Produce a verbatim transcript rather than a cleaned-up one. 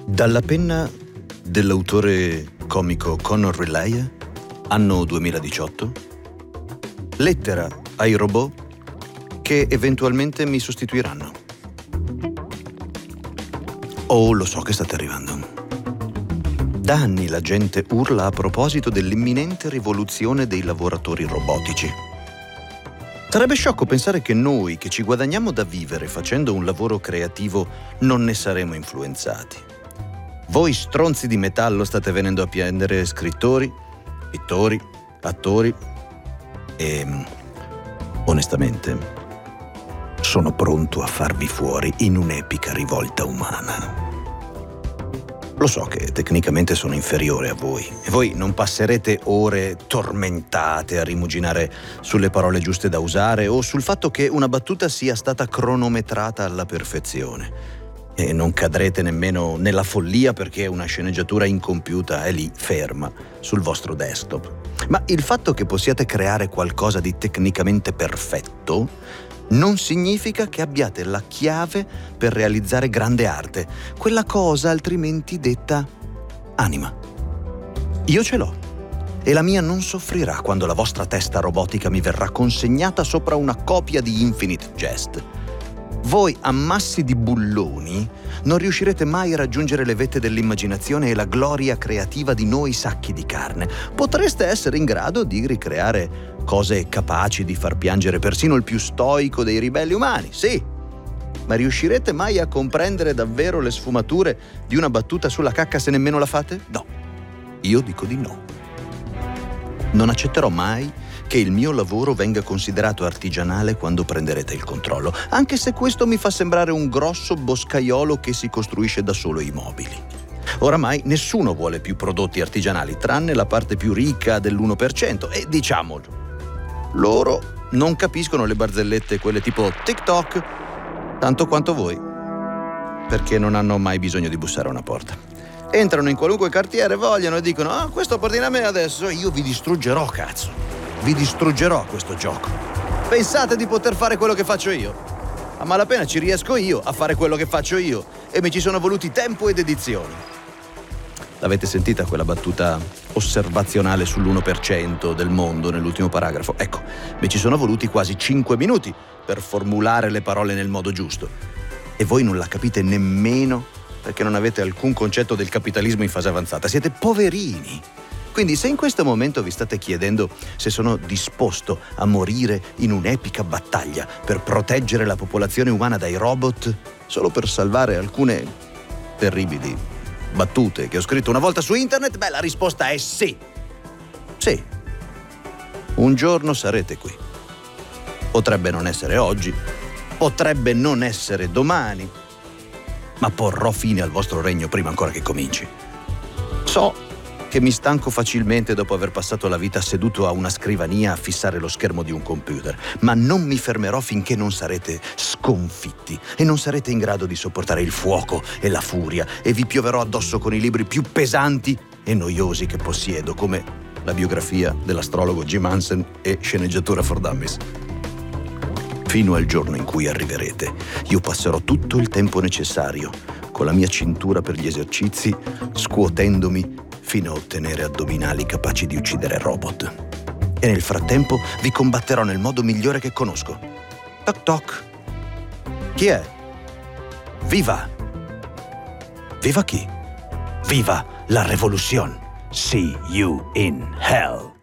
Dalla penna dell'autore comico Conor Relaya, anno duemiladiciotto, lettera ai robot che eventualmente mi sostituiranno. Oh, lo so che state arrivando. Da anni la gente urla a proposito dell'imminente rivoluzione dei lavoratori robotici. Sarebbe sciocco pensare che noi, che ci guadagniamo da vivere facendo un lavoro creativo, non ne saremo influenzati. Voi stronzi di metallo state venendo a prendere scrittori, pittori, attori e, onestamente, sono pronto a farvi fuori in un'epica rivolta umana. Lo so che tecnicamente sono inferiore a voi e voi non passerete ore tormentate a rimuginare sulle parole giuste da usare o sul fatto che una battuta sia stata cronometrata alla perfezione. E non cadrete nemmeno nella follia perché una sceneggiatura incompiuta è lì, ferma, sul vostro desktop. Ma il fatto che possiate creare qualcosa di tecnicamente perfetto non significa che abbiate la chiave per realizzare grande arte, quella cosa altrimenti detta anima. Io ce l'ho, e la mia non soffrirà quando la vostra testa robotica mi verrà consegnata sopra una copia di Infinite Jest. Voi, ammassi di bulloni, non riuscirete mai a raggiungere le vette dell'immaginazione e la gloria creativa di noi sacchi di carne. Potreste essere in grado di ricreare cose capaci di far piangere persino il più stoico dei ribelli umani, sì. Ma riuscirete mai a comprendere davvero le sfumature di una battuta sulla cacca se nemmeno la fate? No. Io dico di no. Non accetterò mai che il mio lavoro venga considerato artigianale quando prenderete il controllo, anche se questo mi fa sembrare un grosso boscaiolo che si costruisce da solo i mobili. Oramai nessuno vuole più prodotti artigianali, tranne la parte più ricca dell'uno per cento, e diciamolo, loro non capiscono le barzellette, quelle tipo TikTok, tanto quanto voi, perché non hanno mai bisogno di bussare a una porta. Entrano in qualunque cartiere vogliono e dicono «Ah, questo appartiene a me adesso, io vi distruggerò, cazzo! Vi distruggerò questo gioco. Pensate di poter fare quello che faccio io? A malapena ci riesco io a fare quello che faccio io e mi ci sono voluti tempo ed edizioni». L'avete sentita quella battuta osservazionale sull'uno per cento del mondo nell'ultimo paragrafo? Ecco, mi ci sono voluti quasi cinque minuti per formulare le parole nel modo giusto. E voi non la capite nemmeno perché non avete alcun concetto del capitalismo in fase avanzata. Siete poverini. Quindi se in questo momento vi state chiedendo se sono disposto a morire in un'epica battaglia per proteggere la popolazione umana dai robot solo per salvare alcune terribili battute che ho scritto una volta su internet, beh, la risposta è sì. Sì. Un giorno sarete qui. Potrebbe non essere oggi, potrebbe non essere domani, ma porrò fine al vostro regno prima ancora che cominci. So che mi stanco facilmente dopo aver passato la vita seduto a una scrivania a fissare lo schermo di un computer, ma non mi fermerò finché non sarete sconfitti e non sarete in grado di sopportare il fuoco e la furia, e vi pioverò addosso con i libri più pesanti e noiosi che possiedo, come la biografia dell'astrologo Jim Hansen e sceneggiatura for Dummies. Fino al giorno in cui arriverete, io passerò tutto il tempo necessario con la mia cintura per gli esercizi, scuotendomi fino a ottenere addominali capaci di uccidere robot. E nel frattempo vi combatterò nel modo migliore che conosco. Toc toc. Chi è? Viva! Viva chi? Viva la rivoluzione! See you in hell!